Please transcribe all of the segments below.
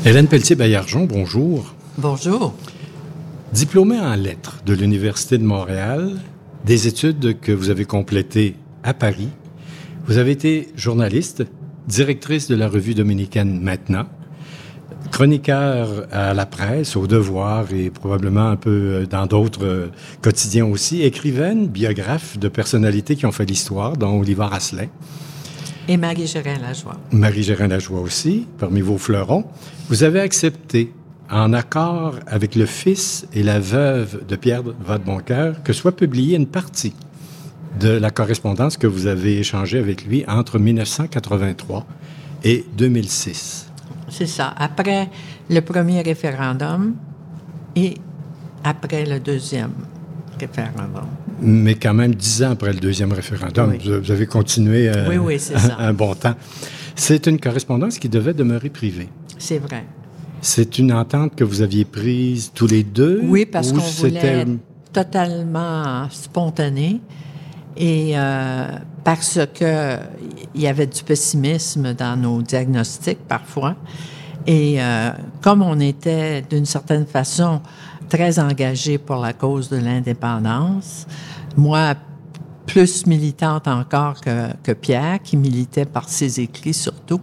Hélène Pelletier-Baillargeon, bonjour. Bonjour. Diplômée en lettres de l'Université de Montréal, des études que vous avez complétées à Paris, vous avez été journaliste, directrice de la revue dominicaine Maintenant, chroniqueur à la presse, au Devoir et probablement un peu dans d'autres quotidiens aussi, écrivaine, biographe de personnalités qui ont fait l'histoire, dont Oliver Asselin. Et Marie-Gérin-Lajoie. Marie-Gérin-Lajoie aussi, parmi vos fleurons. Vous avez accepté, en accord avec le fils et la veuve de Pierre Vadeboncoeur, que soit publiée une partie de la correspondance que vous avez échangée avec lui entre 1983 et 2006. C'est ça. Après le premier référendum et après le deuxième référendum. Mais quand même 10 ans après le deuxième référendum, oui. Vous avez continué oui, c'est ça. un bon temps. C'est une correspondance qui devait demeurer privée. C'est vrai. C'est une entente que vous aviez prise tous les deux? Oui, parce qu'on voulait être totalement spontané et parce que il y avait du pessimisme dans nos diagnostics parfois. Et comme on était d'une certaine façon très engagés pour la cause de l'indépendance, moi plus militante encore que Pierre, qui militait par ses écrits surtout.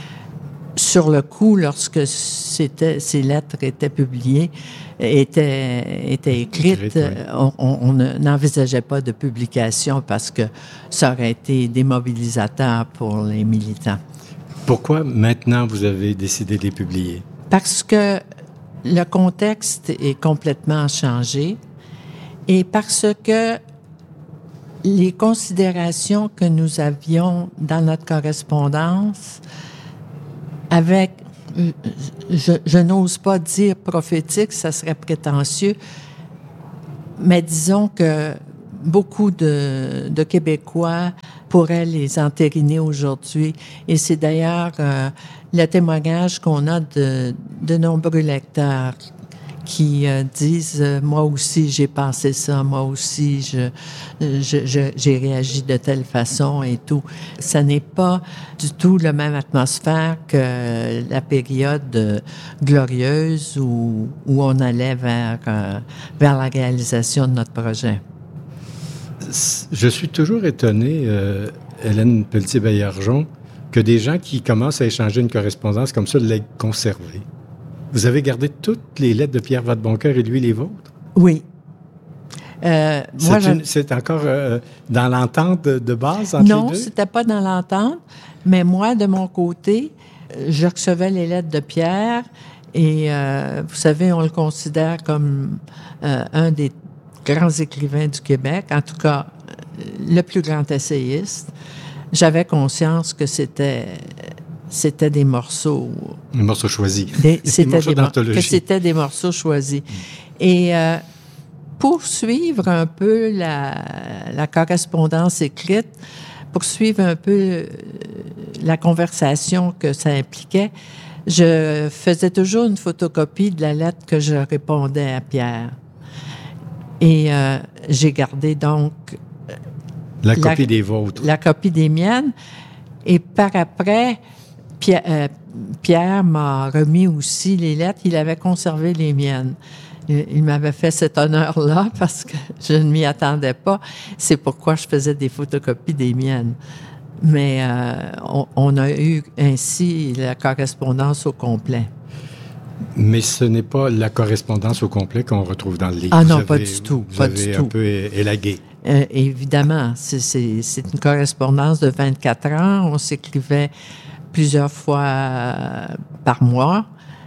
Sur le coup, lorsque ces lettres étaient publiées, étaient écrites, oui. on n'envisageait pas de publication parce que ça aurait été démobilisateur pour les militants. Pourquoi maintenant vous avez décidé de les publier? Parce que le contexte est complètement changé et parce que les considérations que nous avions dans notre correspondance avec, je n'ose pas dire prophétique, ça serait prétentieux, mais disons que beaucoup de Québécois pourraient les entériner aujourd'hui. Et c'est d'ailleurs le témoignage qu'on a de nombreux lecteurs qui disent « Moi aussi, j'ai pensé ça. Moi aussi, j'ai réagi de telle façon et tout. » Ça n'est pas du tout la même atmosphère que la période glorieuse où on allait vers la réalisation de notre projet. Je suis toujours étonné, Hélène Pelletier-Baillargeon, que des gens qui commencent à échanger une correspondance comme ça l'aient conservée. Vous avez toutes les lettres de Pierre Vadeboncoeur et lui les vôtres? Oui. C'est encore dans l'entente de base entre les deux? Non, c'était pas dans l'entente, mais moi, de mon côté, je recevais les lettres de Pierre et, vous savez, on le considère comme un des grands écrivains du Québec, en tout cas, le plus grand essayiste. J'avais conscience que c'était des morceaux... Des morceaux choisis. Que c'était des morceaux choisis. Et pour suivre un peu la correspondance écrite, pour suivre un peu la conversation que ça impliquait, je faisais toujours une photocopie de la lettre que je répondais à Pierre. Et j'ai gardé donc... La copie des vôtres. La copie des miennes. Et par après... Pierre m'a remis aussi les lettres. Il avait conservé les miennes. Il m'avait fait cet honneur-là parce que je ne m'y attendais pas. C'est pourquoi je faisais des photocopies des miennes. Mais on a eu ainsi la correspondance au complet. Mais ce n'est pas la correspondance au complet qu'on retrouve dans le livre. Ah non, pas du tout. Vous avez un peu élagué. Évidemment, c'est une correspondance de 24 ans. On s'écrivait plusieurs fois par mois,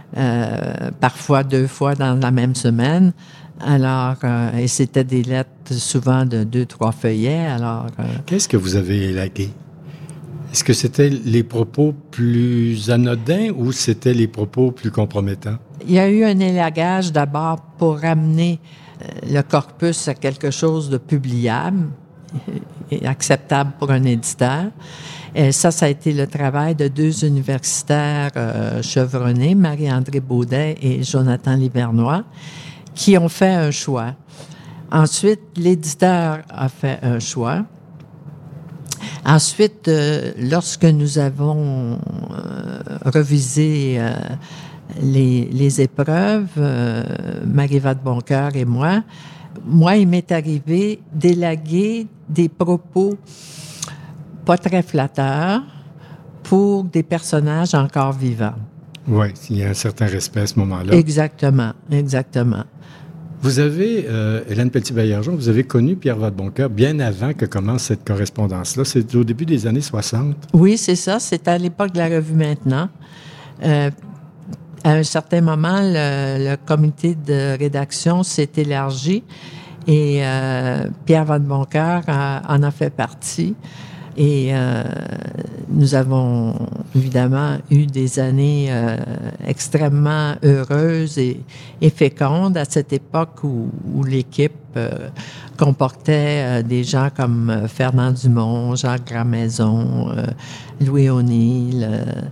parfois 2 fois dans la même semaine. Alors, et c'était des lettres souvent de 2-3 feuillets. Alors, qu'est-ce que vous avez élagué? Est-ce que c'était les propos plus anodins ou c'était les propos plus compromettants? Il y a eu un élagage d'abord pour ramener le corpus à quelque chose de publiable et acceptable pour un éditeur. Et ça a été le travail de 2 universitaires chevronnés, Marie-André Baudet et Jonathan Livernois, qui ont fait un choix. Ensuite, l'éditeur a fait un choix. Ensuite, lorsque nous avons revisé les épreuves, Marie-Va de Boncoeur et moi, il m'est arrivé d'élaguer des propos pas très flatteurs pour des personnages encore vivants. Oui, il y a un certain respect à ce moment-là. Exactement. Vous avez, Hélène Pelletier-Baillargeon, vous avez connu Pierre Vadeboncoeur bien avant que commence cette correspondance-là. C'est au début des années 60. Oui, c'est ça. C'est à l'époque de la revue Maintenant. À un certain moment, le comité de rédaction s'est élargi et Pierre Vadeboncoeur en a fait partie. Et nous avons évidemment eu des années extrêmement heureuses et fécondes à cette époque où l'équipe comportait des gens comme Fernand Dumont, Jacques Grandmaison, Louis O'Neill.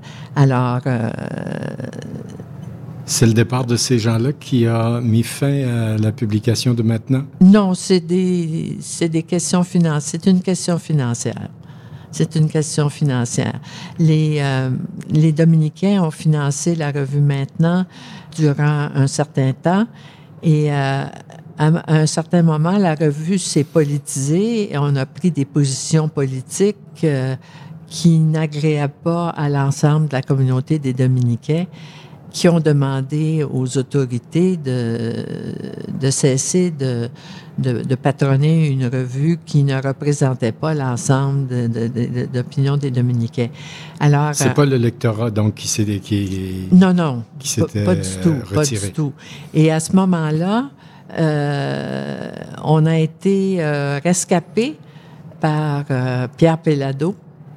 C'est le départ de ces gens-là qui a mis fin à la publication de Maintenant? Non, c'est des questions financières. C'est une question financière. Les Dominicains ont financé la revue Maintenant durant un certain temps et à un certain moment, la revue s'est politisée et on a pris des positions politiques qui n'agréaient pas à l'ensemble de la communauté des Dominicains, qui ont demandé aux autorités de cesser de patronner une revue qui ne représentait pas l'ensemble d'opinions des Dominicains. Alors, c'est pas le lectorat donc qui s'était non, pas du tout. Et à ce moment-là, on a été rescapé par Pierre Pellado,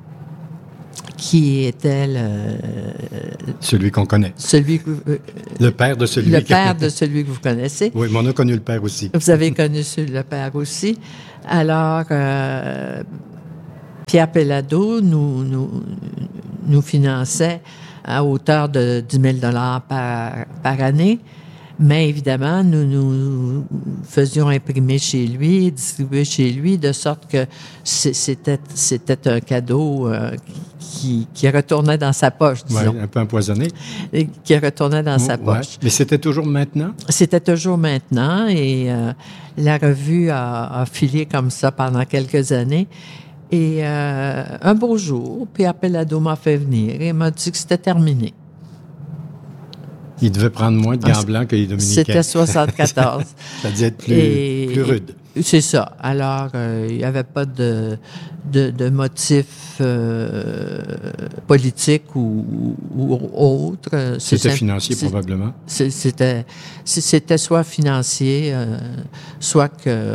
qui était celui qu'on connaît. Le père de celui que vous connaissez. Oui, mais on a connu le père aussi. Vous avez connu le père aussi. Alors, Pierre Pellado nous finançait à hauteur de 10 000 $ par année. Mais évidemment, nous faisions imprimer chez lui, distribuer chez lui, de sorte que c'était un cadeau qui retournait dans sa poche, disons. Oui, un peu empoisonné. Et qui retournait dans sa poche. Ouais. Mais c'était toujours Maintenant? C'était toujours Maintenant et la revue a filé comme ça pendant quelques années. Et un beau jour, Pierre Pellado m'a fait venir et m'a dit que c'était terminé. Il devait prendre moins de gants blancs que les Dominicains. C'était 74. Ça devait être plus rude. C'est ça. Alors, il n'y avait pas de motif politique ou autre. C'était financier, probablement. C'était soit financier, soit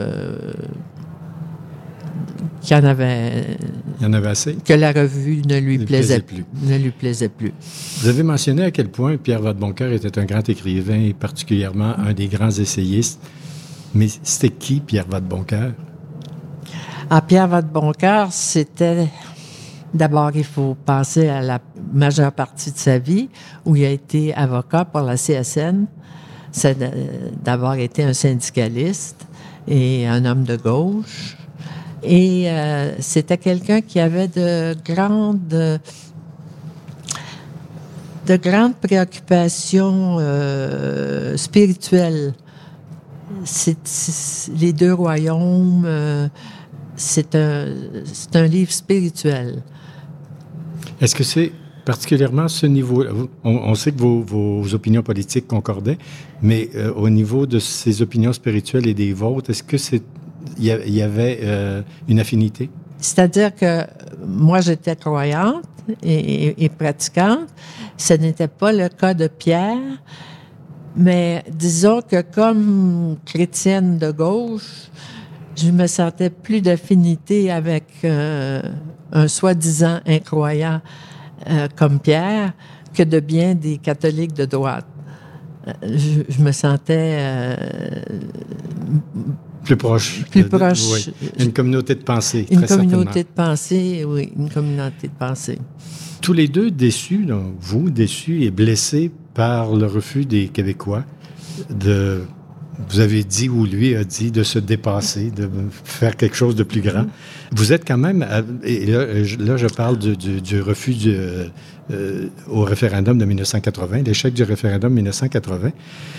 qu'il y en avait... Il y en avait assez? Que la revue ne lui plaisait plus. Vous avez mentionné à quel point Pierre Vadeboncoeur était un grand écrivain et particulièrement un des grands essayistes. Mais c'était qui, Pierre Vadeboncoeur? Pierre Vadeboncoeur, c'était... D'abord, il faut penser à la majeure partie de sa vie où il a été avocat pour la CSN. Ça a d'abord été un syndicaliste et un homme de gauche. Et c'était quelqu'un qui avait de grandes préoccupations spirituelles. Les deux royaumes, c'est un livre spirituel. Est-ce que c'est particulièrement ce niveau? On sait que vos opinions politiques concordaient, mais au niveau de ces opinions spirituelles et des vôtres, est-ce que il y avait une affinité? C'est-à-dire que moi, j'étais croyante et pratiquante. Ce n'était pas le cas de Pierre, mais disons que comme chrétienne de gauche, je me sentais plus d'affinité avec un soi-disant incroyant comme Pierre que de bien des catholiques de droite. Je me sentais... Plus proche. Oui. Une communauté de pensée, une communauté de pensée. Tous les deux déçus, donc vous, déçus et blessés par le refus des Québécois de Vous avez dit, ou lui a dit, de se dépasser, de faire quelque chose de plus grand. Vous êtes quand même, et là je parle du refus au référendum de 1980, l'échec du référendum de 1980.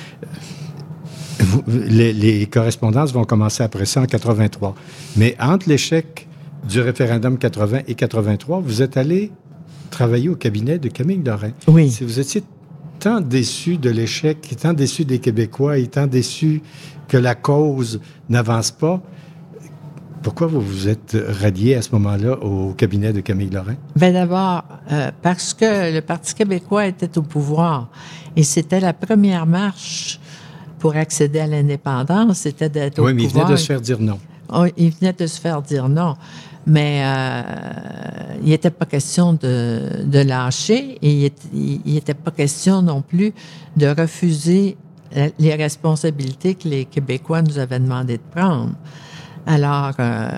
Les correspondances vont commencer après ça en 83. Mais entre l'échec du référendum 80 et 83, vous êtes allé travailler au cabinet de Camille Lorrain. Oui. Si vous étiez tant déçu de l'échec, tant déçu des Québécois et tant déçu que la cause n'avance pas, pourquoi vous vous êtes rallié à ce moment-là au cabinet de Camille Lorrain? Bien d'abord, parce que le Parti québécois était au pouvoir et c'était la première marche pour accéder à l'indépendance, c'était d'être au pouvoir. Oui, mais il venait de se faire dire non. Il venait de se faire dire non. Mais il n'était pas question de lâcher et il n'était pas question non plus de refuser les responsabilités que les Québécois nous avaient demandé de prendre. Alors,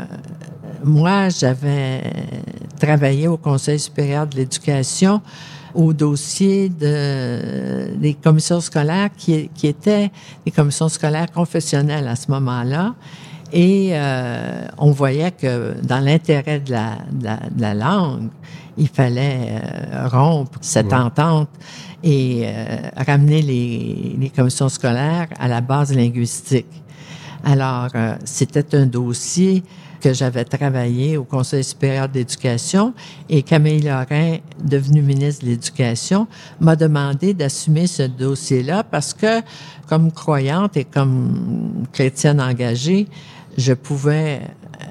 moi, j'avais travaillé au Conseil supérieur de l'éducation au dossier des commissions scolaires qui étaient des commissions scolaires confessionnelles à ce moment-là. Et on voyait que dans l'intérêt de la langue, il fallait rompre cette entente et ramener les commissions scolaires à la base linguistique. Alors, c'était un dossier que j'avais travaillé au Conseil supérieur de l'éducation et Camille Lorrain, devenue ministre de l'Éducation, m'a demandé d'assumer ce dossier-là parce que, comme croyante et comme chrétienne engagée, je pouvais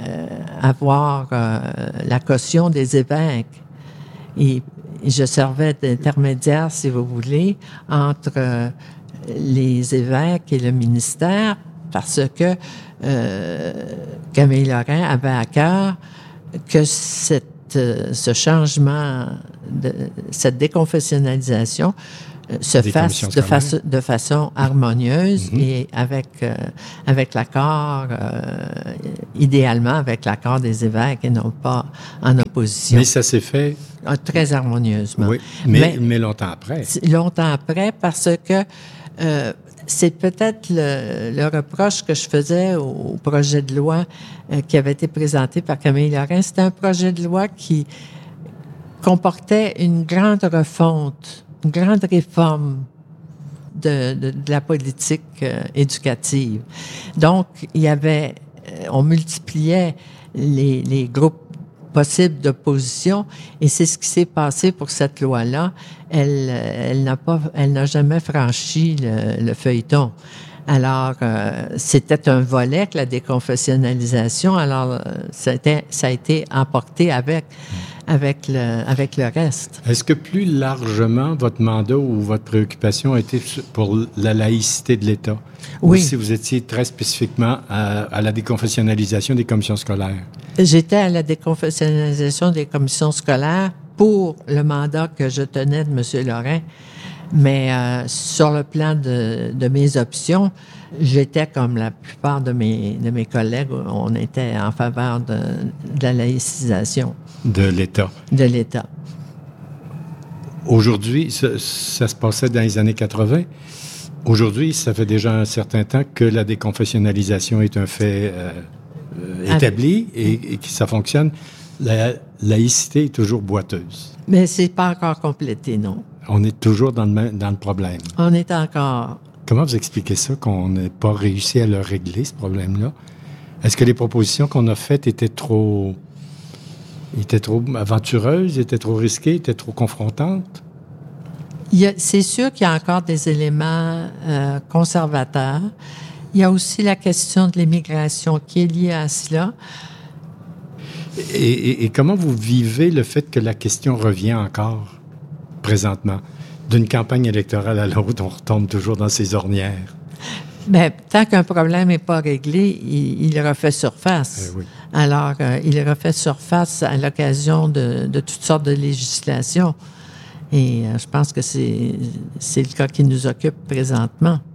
avoir la caution des évêques. Et je servais d'intermédiaire, si vous voulez, entre les évêques et le ministère parce que Camille Lorrain avait à cœur que ce changement, cette déconfessionnalisation se fasse de façon harmonieuse et avec l'accord, idéalement avec l'accord des évêques et non pas en opposition. Mais ça s'est fait... Très harmonieusement. Oui, mais longtemps après. Longtemps après, parce que c'est peut-être le reproche que je faisais au projet de loi qui avait été présenté par Camille Lorrain. C'était un projet de loi qui comportait une grande refonte, une grande réforme de la politique éducative. Donc, on multipliait les groupes possibles d'opposition et c'est ce qui s'est passé pour cette loi-là. Elle n'a jamais franchi le feuilleton. Alors, c'était un volet que la déconfessionnalisation. Alors, ça a été emporté avec le reste. Est-ce que plus largement, votre mandat ou votre préoccupation a été pour la laïcité de l'État? Oui. Ou si vous étiez très spécifiquement à la déconfessionnalisation des commissions scolaires? J'étais à la déconfessionnalisation des commissions scolaires pour le mandat que je tenais de M. Lorrain. Mais sur le plan de mes options, j'étais comme la plupart de mes collègues, on était en faveur de la laïcisation. De l'État. De l'État. Aujourd'hui, ça se passait dans les années 80. Aujourd'hui, ça fait déjà un certain temps que la déconfessionnalisation est un fait établi et que ça fonctionne. La laïcité est toujours boiteuse. Mais c'est pas encore complété, non. On est toujours dans le problème. On est encore... Comment vous expliquez ça, qu'on n'ait pas réussi à le régler, ce problème-là? Est-ce que les propositions qu'on a faites étaient trop aventureuses, étaient trop risquées, étaient trop confrontantes? C'est sûr qu'il y a encore des éléments conservateurs. Il y a aussi la question de l'immigration qui est liée à cela. Et comment vous vivez le fait que la question revient encore présentement? D'une campagne électorale à l'autre, on retombe toujours dans ces ornières. Bien, tant qu'un problème n'est pas réglé, il refait surface. Oui. Alors, il refait surface à l'occasion de toutes sortes de législations. Et je pense que c'est le cas qui nous occupe présentement.